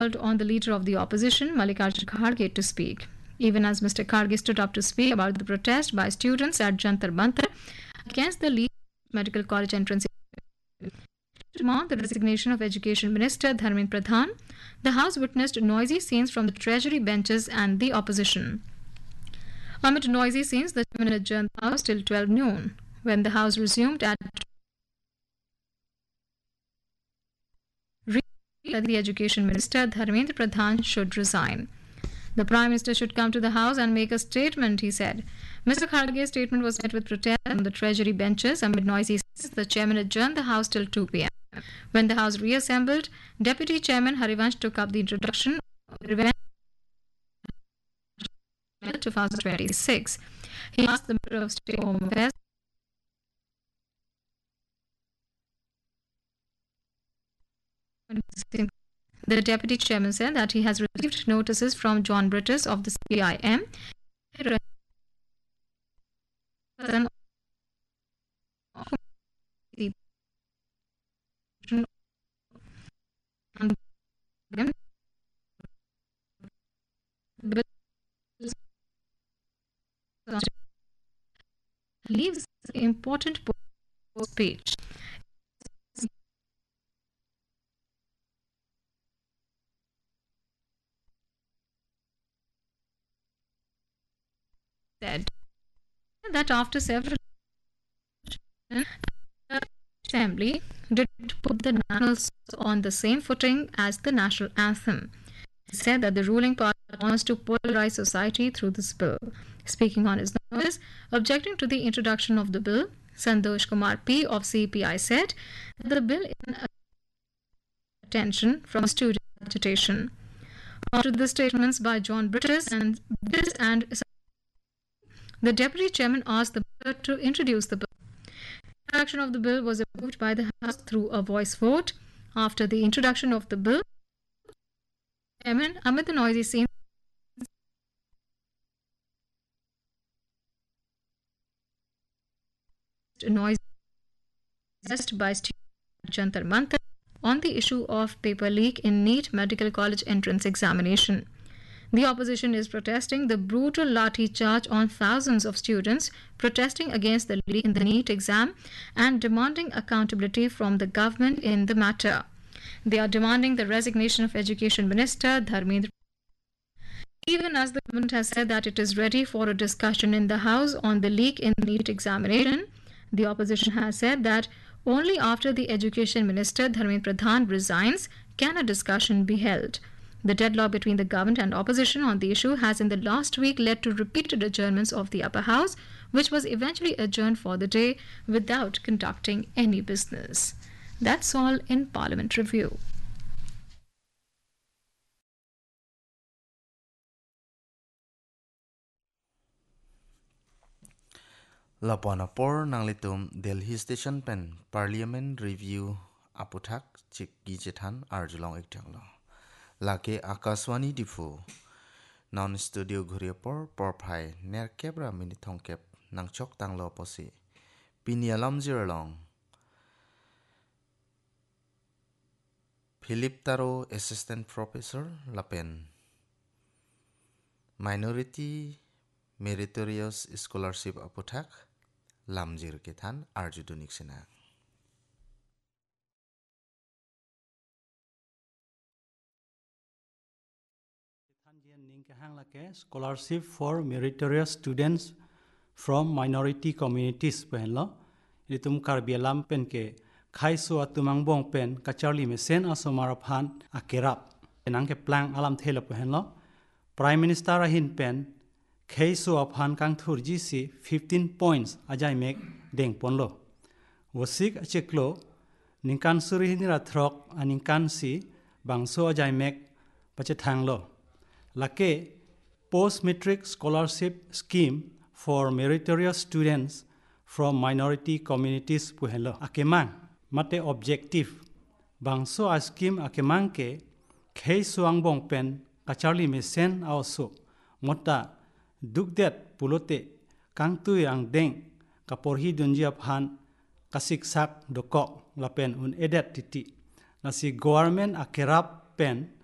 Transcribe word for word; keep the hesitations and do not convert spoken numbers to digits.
called on the leader of the opposition, Mallikarjun Kharge, to speak. Even as Mister Kharge stood up to speak about the protest by students at Jantar Mantar against the lead medical college entrance to demand the resignation of Education Minister Dharmendra Pradhan, the House witnessed noisy scenes from the Treasury benches and the opposition. Amid noisy scenes, the chairman adjourned the House till twelve noon. When the House resumed at that the Education Minister Dharmendra Pradhan should resign. The Prime Minister should come to the House and make a statement, he said. Mister Kharge's statement was met with protest on the Treasury benches amid noisy scenes. The chairman adjourned the House till two p m When the House reassembled, Deputy Chairman Harivansh took up the introduction of the Revenge twenty twenty-six. He asked the Minister of State Home Affairs The Deputy Chairman said that he has received notices from John Brittis of the C P I M leaves important speech. Said that after several assembly did put the national on the same footing as the national anthem. He said that the ruling party wants to polarize society through this bill. Speaking on his notice, objecting to the introduction of the bill, Santosh Kumar P of C P I said that the bill is attention from student agitation. After the statements by John Brittis and Brittis and the Deputy Chairman asked the bill to introduce the bill. The introduction of the bill was approved by the House through a voice vote. After the introduction of the bill, Chairman, amid the noisy scene, noise by students at Jantar Mantar on the issue of paper leak in NEET Medical College entrance examination. The opposition is protesting the brutal lathi charge on thousands of students protesting against the leak in the NEET exam and demanding accountability from the government in the matter. They are demanding the resignation of Education Minister Dharmendra. Even as the government has said that it is ready for a discussion in the House on the leak in the NEET examination, the opposition has said that only after the Education Minister Dharmendra Pradhan resigns can a discussion be held. The deadlock between the government and opposition on the issue has in the last week led to repeated adjournments of the upper house, which was eventually adjourned for the day without conducting any business. That's all in Parliament Review. Lapanapor nang litum Delhi Station Pen Parliament Review aputhak chik gijethan arjulong ekthanglo. Lake Akaswani Difu non studio Ghuriapor Porpai Ner Kebra Minithongkep nang chok tanglo posi Pinialam Ziralong Philip Taro Assistant Professor Lapen Minority Meritorious Scholarship Apothak Lamjir Kethan Arjudunik Sina Scholarship for Meritorious Students from Minority Communities penlo itum karbialam penke khaisu atumang bong pen kacharli mesen asomaraphan akerap enang ke plang alam thela penlo Prime Minister ahin pen khaisu aphan kang thurji si fifteen points ajai mek deng ponlo wasik acheklo ningkan suri hinira throk aningkan si bangso ajai mek pachethanglo lake Post-Matric Scholarship Scheme for Meritorious Students from Minority Communities puhelo akemang mate objective bangso a scheme akemang ke khei suang bong pen kacharli mesen also mota dukdet pulote kangtu yang deng kaporhi dunjia phan kasik sak doko lapen un edet titi nasi government akerap pen